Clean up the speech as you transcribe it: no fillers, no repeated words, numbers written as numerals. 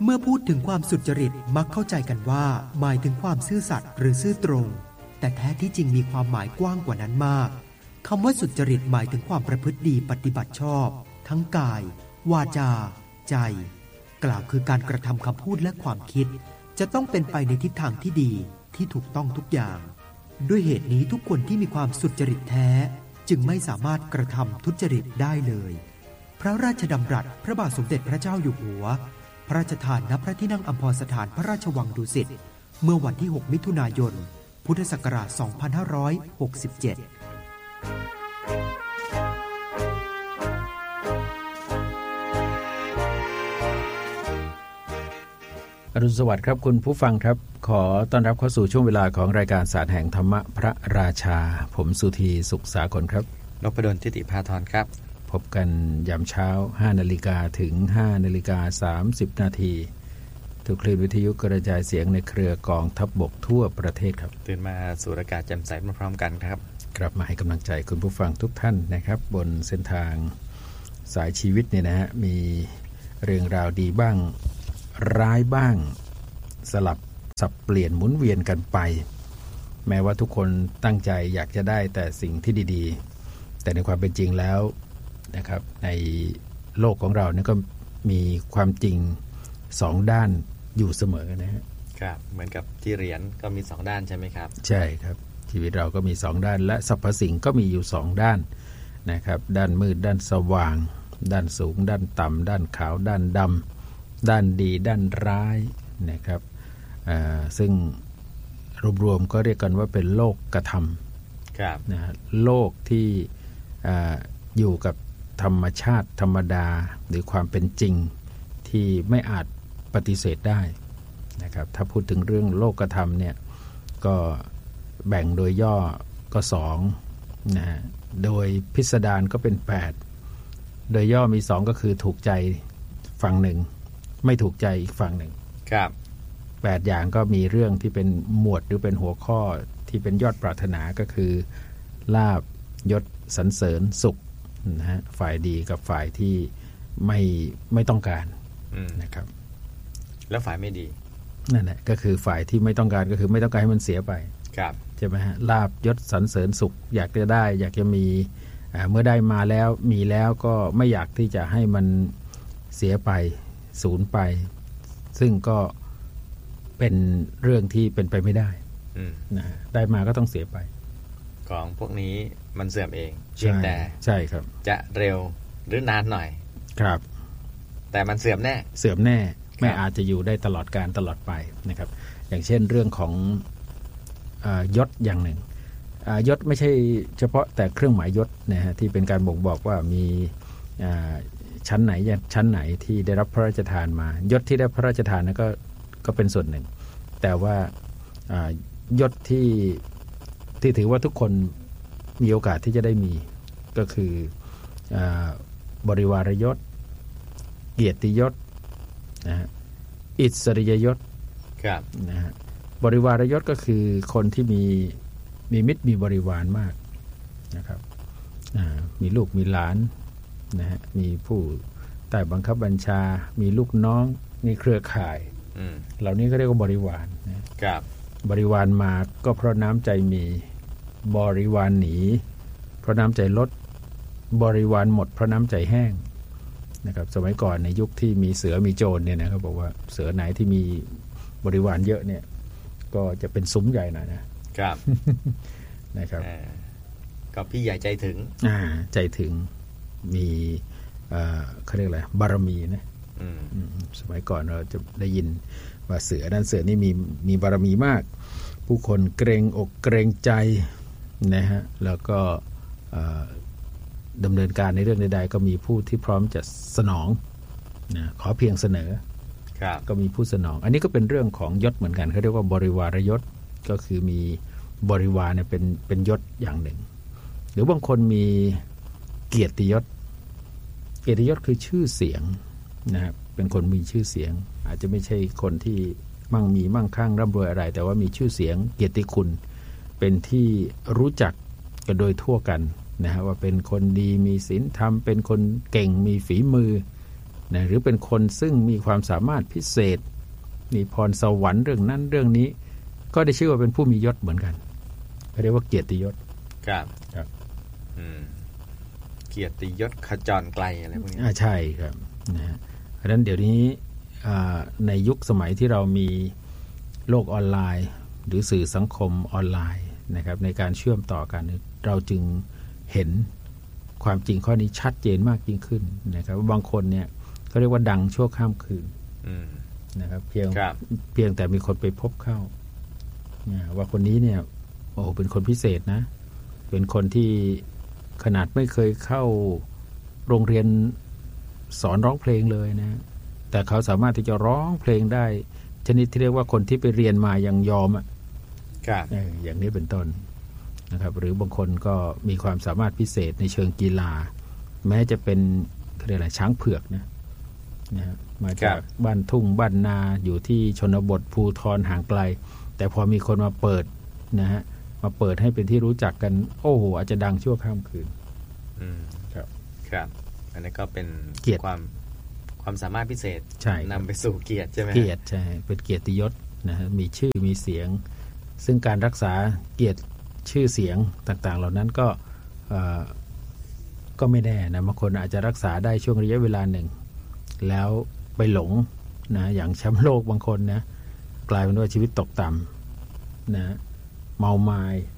เมื่อพูดถึงความสุจริตมักเข้าใจกันว่าหมายถึงความซื่อสัตย์หรือซื่อตรงแต่แท้ที่จริงมีความหมายกว้างกว่านั้นมากคำว่าสุจริตหมายถึงความประพฤติดีปฏิบัติชอบทั้งกายวาจาใจกล่าวคือการกระทำคำพูดและความคิดจะต้องเป็นไปในทิศทางที่ดีที่ถูกต้องทุกอย่างด้วยเหตุนี้ทุกคนที่มีความสุจริตแท้จึงไม่สามารถกระทำทุจริตได้เลยพระราชดำรัสพระบาทสมเด็จพระเจ้าอยู่หัวพระราชทานณพระที่นั่งอัมพรสถานพระราชวังดุสิตเมื่อวันที่6มิถุนายนพุทธศักราช2567 อรุณสวัสดิ์ครับคุณผู้ฟังครับขอต้อนรับเข้าสู่ช่วงเวลาของรายการศาสตร์แห่งธรรมะพระราชาผมสุธีสุขสากลครับนพดลทิติภาธรครับพบกันยามเช้า 5:00 น.ถึง 5:30 น.ทุกคลื่นวิทยุกระจายเสียงในเครือกองทัพบกทั่วประเทศครับตื่นมาสู่อากาศแจ่มใสมาพร้อมกันครับกลับมาให้กำลังใจคุณผู้ฟังทุกท่านนะครับบนเส้นทางสายชีวิตเนี่ยนะฮะมีเรื่องราวดีบ้างร้ายบ้างสลับสับเปลี่ยนหมุนเวียนกันไปแม้ว่าทุกคนตั้งใจอยากจะได้แต่สิ่งที่ดีๆแต่ในความเป็นจริงแล้วนะครับในโลกของเราเนี่ยก็มีความจริง2ด้านอยู่เสมอนะฮะครับเหมือนกับที่เหรียญก็มี2ด้านใช่ไหมครับใช่ครับชีวิตเราก็มี2ด้านและสรรพสิ่งก็มีอยู่2ด้านนะครับด้านมืดด้านสว่างด้านสูงด้านต่ำด้านขาวด้านดำด้านดีด้านร้ายนะครับซึ่งรวมๆก็เรียกกันว่าเป็นโลกกธรรมนะโลกที่อยู่กับธรรมชาติธรรมดาหรือความเป็นจริงที่ไม่อาจปฏิเสธได้นะครับถ้าพูดถึงเรื่องโลกธรรมเนี่ยก็แบ่งโดยย่อก็2นะโดยพิสดารก็เป็น8โดยย่อมี2ก็คือถูกใจฝั่งหนึ่งไม่ถูกใจอีกฝั่งหนึ่งครับ 8อย่างก็มีเรื่องที่เป็นหมวดหรือเป็นหัวข้อที่เป็นยอดปรารถนาก็คือลาภยศสรรเสริญสุขนะฮะฝ่ายดีกับฝ่ายที่ไม่ต้องการนะครับแล้วฝ่ายไม่ดีนั่นแหละก็คือฝ่ายที่ไม่ต้องการก็คือไม่ต้องการให้มันเสียไปครับใช่ไหมฮะลาภยศสรรเสริญสุขอยากจะได้อยากจะมีเมื่อได้มาแล้วมีแล้วก็ไม่อยากที่จะให้มันเสียไปสูญไปซึ่งก็เป็นเรื่องที่เป็นไปไม่ได้นะได้มาก็ต้องเสียไปของพวกนี้มันเสื่อมเองเพียงแต่ใช่ครับจะเร็วหรือนานหน่อยครับแต่มันเสื่อมแน่ไม่อาจจะอยู่ได้ตลอดกาลตลอดไปนะครับอย่างเช่นเรื่องของยศอย่างหนึ่งยศไม่ใช่เฉพาะแต่เครื่องหมายยศนะฮะที่เป็นการบ่งบอกว่ามีชั้นไหนที่ได้รับพระราชทานมายศที่ได้พระราชทานนั้นก็เป็นส่วนหนึ่งแต่ว่ายศที่ถือว่าทุกคนมีโอกาสที่จะได้มีก็คือบริวารยศเกียรติยศนะฮะอิสริยยศนะฮะบริวารยศก็คือคนที่มีมิตรมีบริวารมากนะครับมีลูกมีหลานนะฮะมีผู้ใต้บังคับบัญชามีลูกน้องมีเครือข่ายเหล่านี้ก็เรียกว่าบริวารนะครับบริวารมาก็เพราะน้ำใจมีบริวารหนีเพราะน้ำใจลดบริวารหมดเพราะน้ำใจแห้งนะครับสมัยก่อนในยุคที่มีเสือมีโจรเนี่ยนะเขาบอกว่าเสือไหนที่มีบริวารเยอะเนี่ยก็จะเป็นซุ้มใหญ่หน่อยนะครับนะครับก็พี่ใหญ่ใจถึงใจถึงมีเขาเรียกอะไรบารมีนะสมัยก่อนเราจะได้ยินว่าเสือนั้นเสือนี่มีบารมีมากผู้คนเกรงอกเกรงใจนะฮะแล้วก็ดำเนินการในเรื่องใดๆก็มีผู้ที่พร้อมจะสนองนะขอเพียงเสนอก็มีผู้สนองอันนี้ก็เป็นเรื่องของยศเหมือนกันเขาเรียกว่าบริวารยศก็คือมีบริวารเนี่ยเป็นยศอย่างหนึ่งหรือบางคนมีเกียรติยศคือชื่อเสียงนะครับเป็นคนมีชื่อเสียงอาจจะไม่ใช่คนที่มั่งมีมั่งคั่งร่ำรวยอะไรแต่ว่ามีชื่อเสียงเกียรติคุณเป็นที่รู้จักกันโดยทั่วกันนะฮะว่าเป็นคนดีมีศีลธรรมเป็นคนเก่งมีฝีมือนะหรือเป็นคนซึ่งมีความสามารถพิเศษมีพรสวรรค์เรื่องนั้นเรื่องนี้ก็ได้ชื่อว่าเป็นผู้มียศเหมือนกันเขาเรียกว่าเกียรติยศครับเกียรติยศขจรไกลอะไรพวกนี้ใช่ครับนะฮะเพราะฉะนั้นเดี๋ยวนี้ในยุคสมัยที่เรามีโลกออนไลน์หรือสื่อสังคมออนไลน์นะครับในการเชื่อมต่อกันเราจึงเห็นความจริงข้อนี้ชัดเจนมากยิ่งขึ้นนะครับบางคนเนี่ยเขาเรียกว่าดังชั่วข้ามคืนนะครับเพียงแต่มีคนไปพบเข้าว่าคนนี้เนี่ยโอ้เป็นคนพิเศษนะเป็นคนที่ขนาดไม่เคยเข้าโรงเรียนสอนร้องเพลงเลยนะแต่เขาสามารถที่จะร้องเพลงได้ชนิดที่เรียกว่าคนที่ไปเรียนมายังยอมอย่างนี้เป็นต้นนะครับหรือบางคนก็มีความสามารถพิเศษในเชิงกีฬาแม้จะเป็นเรียกอะไรช้างเผือกนะมาจากบ้านทุ่งบ้านนาอยู่ที่ชนบทภูธรห่างไกลแต่พอมีคนมาเปิดนะฮะมาเปิดให้เป็นที่รู้จักกันโอ้โหอาจจะดังชั่วข้ามคืนครับอันนี้ก็เป็นเกียรติความสามารถพิเศษนำไปสู่เกียรติใช่ไหมเกียรติใช่เป็นเกียรติยศนะฮะมีชื่อมีเสียงซึ่งการรักษาเกียรติชื่อเสียงต่างๆเหล่านั้นก็ไม่แน่นะบางคนอาจจะรักษาได้ช่วงระยะเวลาหนึ่งแล้วไปหลงนะอย่างแชมป์โลกบางคนนะกลายเป็นว่าชีวิตตกต่ำนะเมาไม้